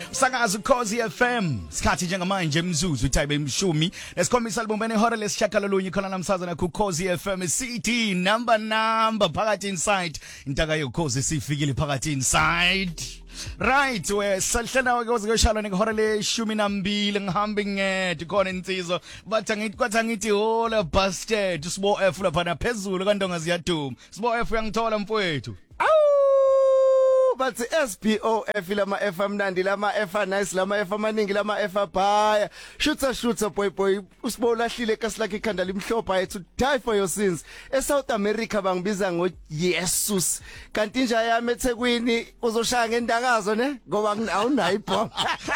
Sakazi Ukhozi FM. Sikhathi njengamanje imzuzu itayibe imshumi. Lesikhombisa libumbene ihora lesishagalolunye khona namsazana ku Ukhozi FM CT number phakathi inside. Intaka yokhozi sifikile phakathi inside. Right, we sahlena ukuze kushala ngehora le12 ngihambe ngedwa khona insizwa bathi ngithi hola bastard Sibo F lapha na phezulu kandonga ziyaduma Sibo F uyangithola mfowethu bathi SPOF lama F amnandi lama F nice lama F amaningi lama F abhaya shooter boy usibo lahlile kasi lakhe ikhanda limhlopha yethu die for your sins eSouth America bangibiza ngo Jesus kanti inja yami eThekwini uzoshaya ngendakazo ne ngoba awunayo ibhoma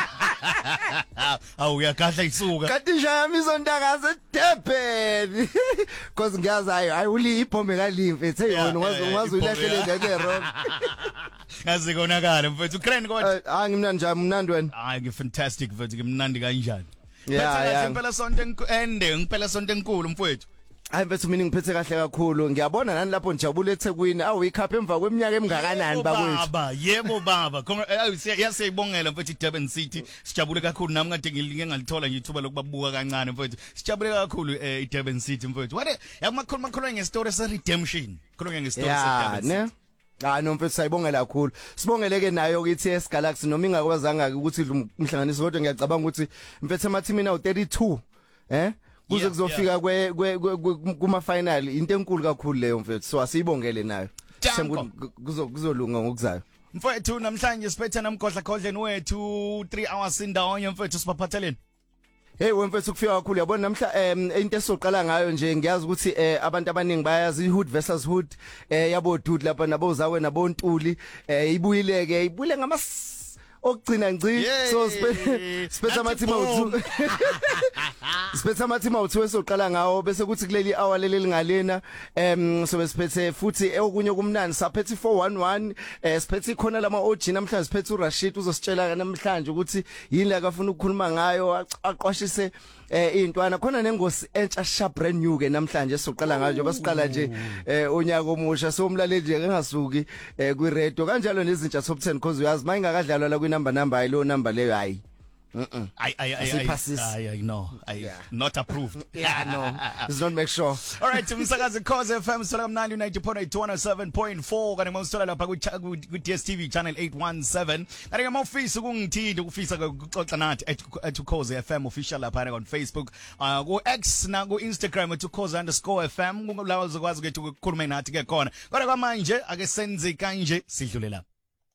awu uyakahla isuka kanti inja yami izondakazo eDurban cause ngiyazi hayi uli ibhoma kalimfe ethe yona ungazi uyilahlele ngeke wrong Kaze konakala mfethu Ukraine kodwa ngimnandi njani mnandi wena hayi fantastic mfethu ngimnandi kanjani yeah ngempela sonto ngempela sonto enkulu mfethu hayi mfethu mina ngiphethe kahle kakhulu ngiyabona nani lapho njabule eThekwini ikhapha emva kweminyaka emingakanani bakwethu yebo baba siyabongela mfethu Durban City sijabule kakhulu nami kade ngingalithola nje ithuba lokubabuka kancane mfethu sijabule kakhulu eDurban City mfethu wale yakumakhuluma ngestory se redemption khuluma ngestory se redemption no mfethu sayibongela kakhulu sibongeleke nayo kithi TS Galaxy noma ingakwazanga ukuthi umhlanganiso kodwa ngiyacabanga ukuthi mfethu amathimi nawo 32 kuze kuzofika kuma final into enkulu kakhulu leyo mfethu so asiyibongele nayo kuzolunga ngokuzayo mfethu namhlanje siphethe namgodla khodleni wethu 3 hours indawonye mfethu sibaphatheleni Hey wemfethu kufika kakhulu yabona namhla into esoqala ngayo nje ngiyazi ukuthi abantu abaningi bayazi hood versus hood yabo dude lapha nabo zawe nabo ntuli ibuyileke ibule okugcina ngci so siphethe amathima u2 siphethe amathima u2 esoqala ngawo bese kuthi kuleli hour leli ngalena so besiphethe futhi okunye kumnandi saphethe 411 siphethe khona lama OG namhlanje siphethe uRashid uzositshela namhlanje ukuthi yini la kafuna ukukhuluma ngayo aqwashise intwana khona nengosi entsha sha brand new ke namhlanje soqala ngayo basiqala nje unyaka omusha so umlaleli nje engasuki kwi radio kanjalo nezintsha top 10 because uyazi mayingakadlalwa la kwi number ayilo number leyo hayi I know. Not approved. Yeah, no. Let's not make sure. All right, umsakazi Ukhozi FM Salam 90.107.4 kana mawusola lapha ku DStv channel 817. Kana ngomfisi ukungithinde ukufisa ukuxoxa nathi at Ukhozi FM official lapha on Facebook, ku X na ku Instagram at Ukhozi_FM lawo uzokwazi ukuthi ukukhuluma nathi ke khona. Kodwa kwamanje ake senze kanje sidlule lapha.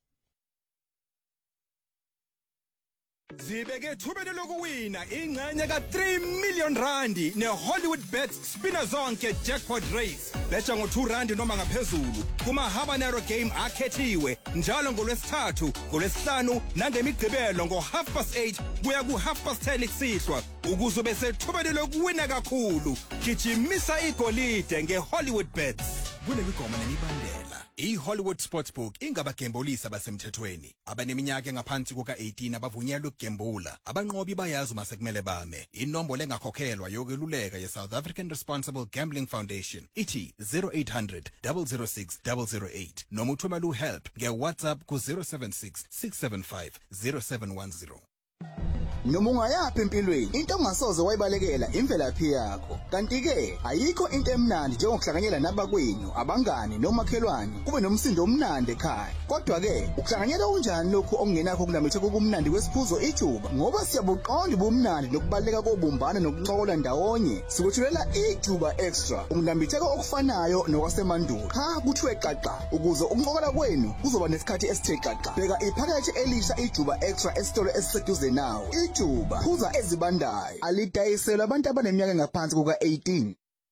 Zibeke thubeni lokuwina ingxenye ka3 million randi neHollywood Bets spina zonke jackpot race betha ngo2 rand noma ngaphezulu kuma Habanero game akhethiwe njalo ngolwesithathu ngolwesihlanu nangemigqibelo ngo8:30 kuya ku10:30 kusihlwa ukuze bese thubeni lokuwina kakhulu gijimisa igolide ngeHollywood Bets kunemigomo nemibandela iHollywood Sportsbook ingabagembolisi abasemthethweni abaneminyaka engaphansi kuka18 abavunyelwe ukugembula abanqobi bayazi uma sekumele bame inombolo engakhokhelwa yokweluleka yeSouth African Responsible Gambling Foundation ithi 0800 006 008 noma uthumela uhelp ngeWhatsApp ku 076 675 0710 Noma ungayaphi empilweni into ongasoze wayibalekela imvelaphi yakho kanti ke ayikho into emnandi njengokuhlanganyela nabakwenu abangani nomakhelwane kube nomsindo omnandi ekhaya kodwa ke ukuhlanganyela unjani lokho okungenakho kunambithe kokumnandi kwesiphuzo ijuba ngoba siyabuqonda ubumnandi nokubaleka kobumbana nokuncokola ndawonye sikuthulela ijuba extra ukunambitheka okufanayo nokwasemandulo cha kuthiwe qaqa ukuze ukuncokola kwenu kuzoba nesikhathi esithe qaqa bheka iphakathi elisha ijuba extra esitolo esiseduze nawe ijuba phuza ezibandayo alidayiselwe abantu abaneminyaka engaphansi kuka18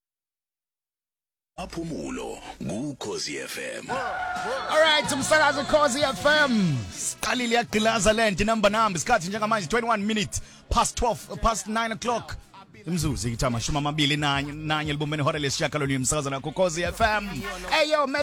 Aphumulo kuKhozi FM. All right, umsakazi Ukhozi FM. Siqalile yagqilaza lento number isikhathi njengamanje 21 minutes past 9 o'clock. Imzuzu ithi 24 libumbene hora lesishagalolunye umsakazi na Ukhozi FM. Hey yo,